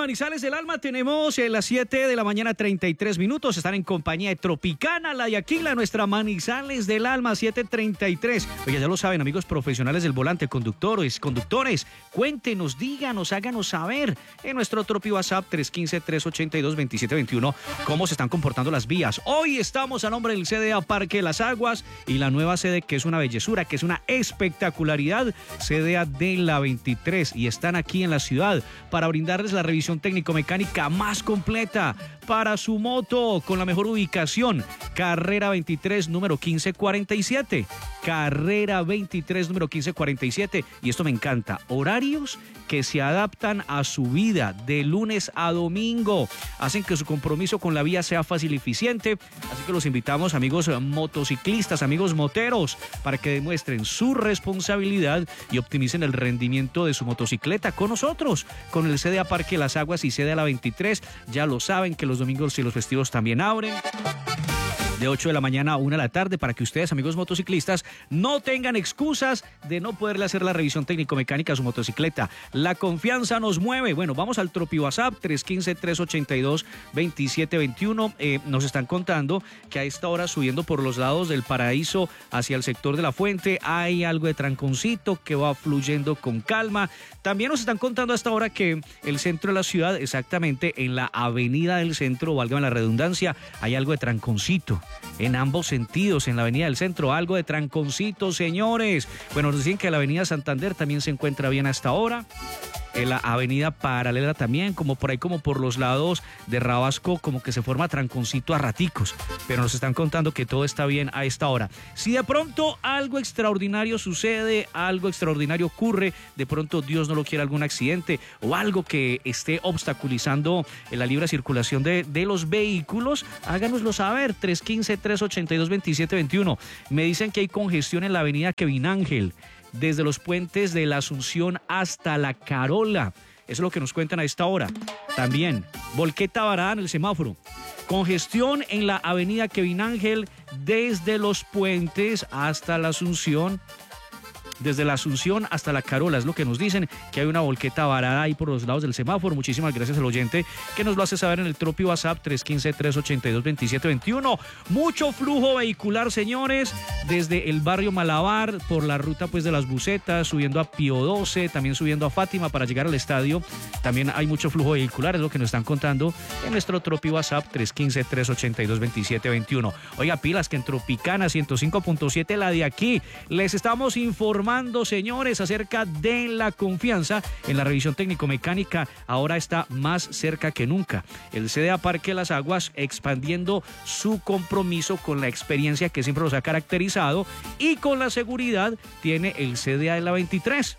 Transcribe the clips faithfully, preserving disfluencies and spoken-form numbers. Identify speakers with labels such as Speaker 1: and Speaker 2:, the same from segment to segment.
Speaker 1: Manizales del Alma, tenemos eh, las siete de la mañana, treinta y tres minutos. Están en compañía de Tropicana, la de Aquila, nuestra Manizales del Alma, siete treinta y tres. Oye, ya lo saben, amigos profesionales del volante, conductores, conductores, cuéntenos, díganos, háganos saber en nuestro Tropi WhatsApp tres uno cinco, tres ocho dos, dos siete dos uno cómo se están comportando las vías. Hoy estamos a nombre del C D A Parque Las Aguas y la nueva sede, que es una bellezura, que es una espectacularidad, C D A de la veintitrés, y están aquí en la ciudad para brindarles la revisión técnico-mecánica más completa para su moto, con la mejor ubicación. Carrera veintitrés, número quince cuarenta y siete. Carrera veintitrés, número quince cuarenta y siete. Y esto me encanta. Horarios que se adaptan a su vida de lunes a domingo. Hacen que su compromiso con la vía sea fácil y eficiente. Así que los invitamos, amigos motociclistas, amigos moteros, para que demuestren su responsabilidad y optimicen el rendimiento de su motocicleta con nosotros, con el C D A Parque Las Aguas y C D A La veintitrés. Ya lo saben que los domingos y los festivos también abren de ocho de la mañana a una de la tarde, para que ustedes, amigos motociclistas, no tengan excusas de no poderle hacer la revisión técnico-mecánica a su motocicleta. La confianza nos mueve. Bueno, vamos al Tropi WhatsApp tres uno cinco, tres ocho dos, dos siete dos uno. Eh, nos están contando que a esta hora, subiendo por los lados del Paraíso hacia el sector de La Fuente, hay algo de tranconcito que va fluyendo con calma. También nos están contando a esta hora que el centro de la ciudad, exactamente en la avenida del centro, válgame la redundancia, hay algo de tranconcito. En ambos sentidos, en la avenida del centro, algo de tranconcito, señores. Bueno, nos dicen que la avenida Santander también se encuentra bien hasta ahora. En la avenida paralela también, como por ahí, como por los lados de Rabasco, como que se forma tranconcito a raticos. Pero nos están contando que todo está bien a esta hora. Si de pronto algo extraordinario sucede, algo extraordinario ocurre, de pronto Dios no lo quiere, algún accidente o algo que esté obstaculizando la libre circulación de, de los vehículos, háganoslo saber. tres uno cinco, tres ocho dos, dos siete dos uno. Me dicen que hay congestión en la avenida Kevin Ángel, desde los puentes de la Asunción hasta La Carola. Eso es lo que nos cuentan a esta hora. También, volqueta varada en el semáforo. Congestión en la avenida Kevin Ángel, desde los puentes hasta la Asunción. Desde la Asunción hasta La Carola, es lo que nos dicen, que hay una volqueta varada ahí por los lados del semáforo. Muchísimas gracias al oyente que nos lo hace saber en el Tropi WhatsApp tres uno cinco, tres ocho dos, dos siete dos uno. Mucho flujo vehicular, señores, desde el barrio Malabar, por la ruta pues de las Bucetas, subiendo a Pío doce, también subiendo a Fátima para llegar al estadio. También hay mucho flujo vehicular, es lo que nos están contando en nuestro Tropi WhatsApp tres uno cinco, tres ocho dos, dos siete dos uno. Oiga, pilas, que en Tropicana ciento cinco punto siete, la de aquí, les estamos informando, señores, acerca de la confianza en la revisión técnico-mecánica. Ahora está más cerca que nunca. El C D A Parque Las Aguas expandiendo su compromiso con la experiencia que siempre los ha caracterizado, y con la seguridad tiene el C D A de la veintitrés.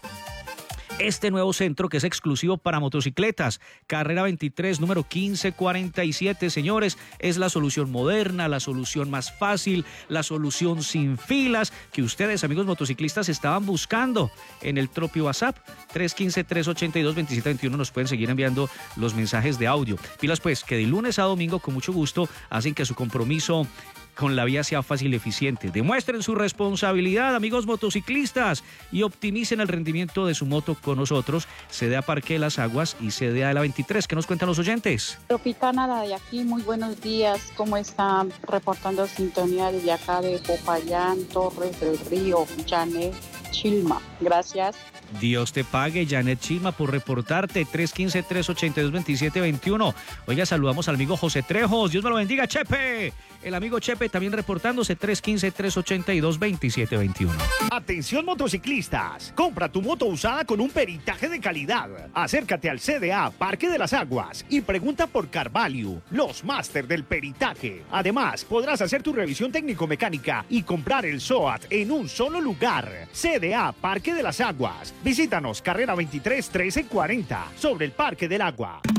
Speaker 1: Este nuevo centro, que es exclusivo para motocicletas, carrera veintitrés, número quince cuarenta y siete, señores, es la solución moderna, la solución más fácil, la solución sin filas que ustedes, amigos motociclistas, estaban buscando. En el Tropi WhatsApp tres uno cinco, tres ocho dos, dos siete dos uno nos pueden seguir enviando los mensajes de audio. Pilas pues, que de lunes a domingo, con mucho gusto, hacen que su compromiso con la vía sea fácil y eficiente. Demuestren su responsabilidad, amigos motociclistas, y optimicen el rendimiento de su moto con nosotros. C D A Parque de Las Aguas y C D A de la veintitrés. ¿Qué nos cuentan los oyentes?
Speaker 2: Tropicana, la de aquí, muy buenos días. ¿Cómo están? Reportando sintonía desde acá de Popayán, Torres del Río, Janet Chilma. Gracias.
Speaker 1: Dios te pague, Janet Chilma, por reportarte. tres uno cinco, tres ocho dos, dos siete dos uno. Oiga, saludamos al amigo José Trejos. Dios me lo bendiga, Chepe. El amigo Chepe también reportándose. tres uno cinco, tres ocho dos, dos siete dos uno.
Speaker 3: Atención motociclistas, compra tu moto usada con un peritaje de calidad. Acércate al C D A Parque de las Aguas y pregunta por Carvalho, los máster del peritaje. Además, podrás hacer tu revisión técnico-mecánica y comprar el S O A T en un solo lugar. C D A Parque de las Aguas. Visítanos, carrera veintitrés, trece cuarenta, sobre el Parque del Agua.